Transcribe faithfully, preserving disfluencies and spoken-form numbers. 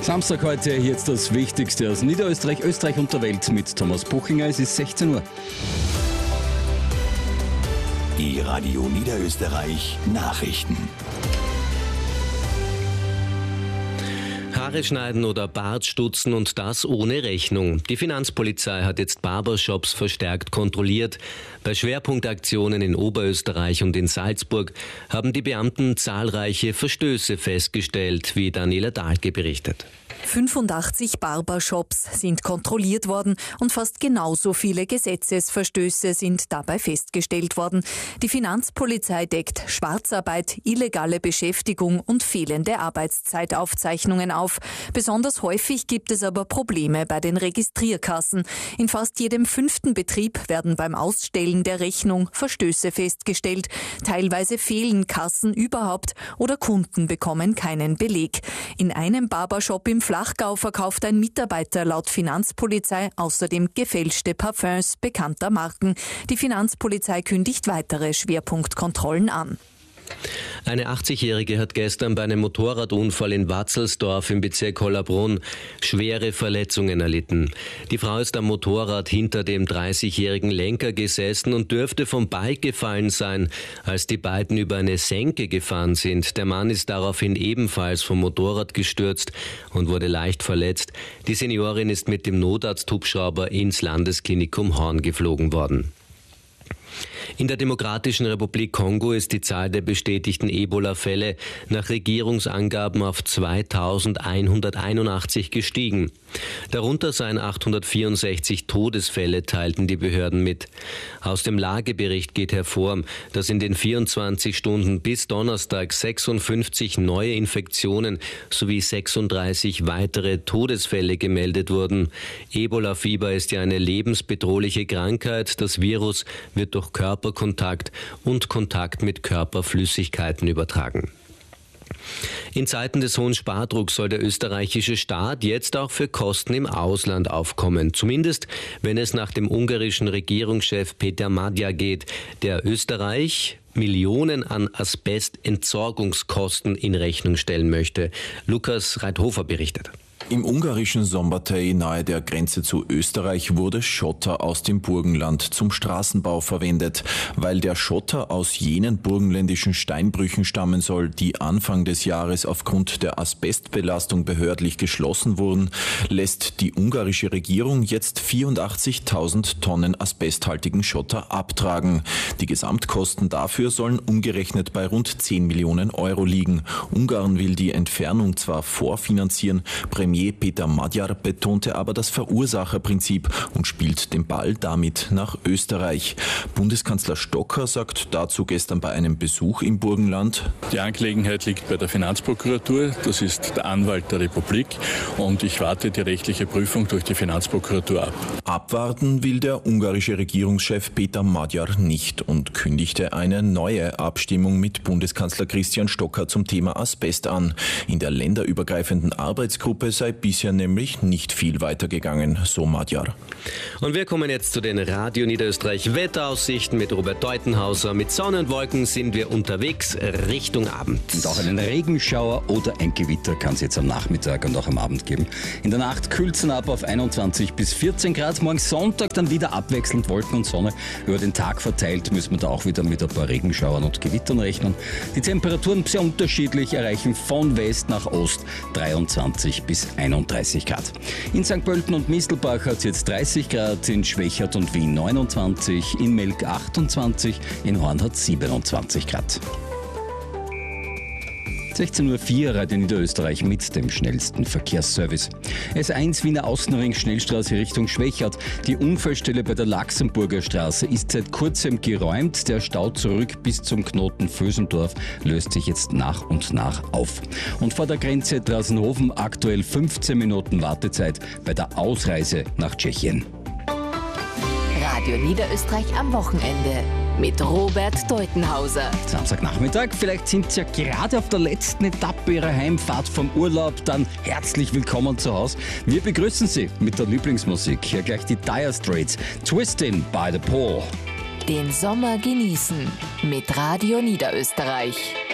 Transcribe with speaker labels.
Speaker 1: Samstag heute, jetzt das Wichtigste aus Niederösterreich, Österreich und der Welt mit Thomas Buchinger. Es ist sechzehn Uhr.
Speaker 2: Die Radio Niederösterreich Nachrichten.
Speaker 3: Haare schneiden oder Bart stutzen und das ohne Rechnung. Die Finanzpolizei hat jetzt Barbershops verstärkt kontrolliert. Bei Schwerpunktaktionen in Oberösterreich und in Salzburg haben die Beamten zahlreiche Verstöße festgestellt, wie Daniela Dahlke berichtet.
Speaker 4: fünfundachtzig Barbershops sind kontrolliert worden und fast genauso viele Gesetzesverstöße sind dabei festgestellt worden. Die Finanzpolizei deckt Schwarzarbeit, illegale Beschäftigung und fehlende Arbeitszeitaufzeichnungen auf. Besonders häufig gibt es aber Probleme bei den Registrierkassen. In fast jedem fünften Betrieb werden beim Ausstellen der Rechnung Verstöße festgestellt. Teilweise fehlen Kassen überhaupt oder Kunden bekommen keinen Beleg. In einem Barbershop im Flachgau verkauft ein Mitarbeiter laut Finanzpolizei außerdem gefälschte Parfums bekannter Marken. Die Finanzpolizei kündigt weitere Schwerpunktkontrollen an.
Speaker 3: Eine achtzigjährige hat gestern bei einem Motorradunfall in Watzelsdorf im Bezirk Hollabrunn schwere Verletzungen erlitten. Die Frau ist am Motorrad hinter dem dreißigjährigen Lenker gesessen und dürfte vom Bike gefallen sein, als die beiden über eine Senke gefahren sind. Der Mann ist daraufhin ebenfalls vom Motorrad gestürzt und wurde leicht verletzt. Die Seniorin ist mit dem Notarzt-Hubschrauber ins Landesklinikum Horn geflogen worden. In der Demokratischen Republik Kongo ist die Zahl der bestätigten Ebola-Fälle nach Regierungsangaben auf zweitausendeinhunderteinundachtzig gestiegen. Darunter seien achthundertvierundsechzig Todesfälle, teilten die Behörden mit. Aus dem Lagebericht geht hervor, dass in den vierundzwanzig Stunden bis Donnerstag sechsundfünfzig neue Infektionen sowie sechsunddreißig weitere Todesfälle gemeldet wurden. Ebola-Fieber ist ja eine lebensbedrohliche Krankheit. Das Virus wird durch Körperkontakt und Kontakt mit Körperflüssigkeiten übertragen. In Zeiten des hohen Spardrucks soll der österreichische Staat jetzt auch für Kosten im Ausland aufkommen. Zumindest, wenn es nach dem ungarischen Regierungschef Peter Magyar geht, der Österreich Millionen an Asbestentsorgungskosten in Rechnung stellen möchte. Lukas Reithofer berichtet.
Speaker 5: Im ungarischen Szombathely nahe der Grenze zu Österreich wurde Schotter aus dem Burgenland zum Straßenbau verwendet. Weil der Schotter aus jenen burgenländischen Steinbrüchen stammen soll, die Anfang des Jahres aufgrund der Asbestbelastung behördlich geschlossen wurden, lässt die ungarische Regierung jetzt vierundachtzigtausend Tonnen asbesthaltigen Schotter abtragen. Die Gesamtkosten dafür sollen umgerechnet bei rund zehn Millionen Euro liegen. Ungarn will die Entfernung zwar vorfinanzieren, Premier Peter Magyar betonte aber das Verursacherprinzip und spielt den Ball damit nach Österreich. Bundeskanzler Stocker sagt dazu gestern bei einem Besuch im Burgenland:
Speaker 6: Die Angelegenheit liegt bei der Finanzprokuratur, das ist der Anwalt der Republik und ich warte die rechtliche Prüfung durch die Finanzprokuratur ab.
Speaker 5: Abwarten will der ungarische Regierungschef Peter Magyar nicht und kündigte eine neue Abstimmung mit Bundeskanzler Christian Stocker zum Thema Asbest an. In der länderübergreifenden Arbeitsgruppe sei bisher nämlich nicht viel weitergegangen, so Magyar.
Speaker 3: Und wir kommen jetzt zu den Radio Niederösterreich Wetteraussichten mit Robert Deutenhauser. Mit Sonne und Wolken sind wir unterwegs Richtung Abend.
Speaker 1: Und auch einen Regenschauer oder ein Gewitter kann es jetzt am Nachmittag und auch am Abend geben. In der Nacht kühlt es ab auf einundzwanzig bis vierzehn Grad. Morgen Sonntag dann wieder abwechselnd Wolken und Sonne. Über den Tag verteilt müssen wir da auch wieder mit ein paar Regenschauern und Gewittern rechnen. Die Temperaturen sehr unterschiedlich, erreichen von West nach Ost dreiundzwanzig bis einunddreißig Grad. In Sankt Pölten und Mistelbach hat es jetzt dreißig Grad, in Schwächert und Wien neunundzwanzig, in Melk achtundzwanzig, in Horn hat siebenundzwanzig Grad. sechzehn Uhr vier, Radio Niederösterreich mit dem schnellsten Verkehrsservice. S eins Wiener Außenring, Schnellstraße Richtung Schwächert. Die Unfallstelle bei der Laxenburger Straße ist seit kurzem geräumt. Der Stau zurück bis zum Knoten Vösendorf löst sich jetzt nach und nach auf. Und vor der Grenze Drassenhofen aktuell fünfzehn Minuten Wartezeit bei der Ausreise nach Tschechien.
Speaker 7: Radio Niederösterreich am Wochenende mit Robert Deutenhauser.
Speaker 1: Samstagnachmittag, vielleicht sind Sie ja gerade auf der letzten Etappe Ihrer Heimfahrt vom Urlaub, dann herzlich willkommen zu Hause. Wir begrüßen Sie mit der Lieblingsmusik. Hier gleich die Dire Straits, Twisting by the Pool.
Speaker 7: Den Sommer genießen mit Radio Niederösterreich.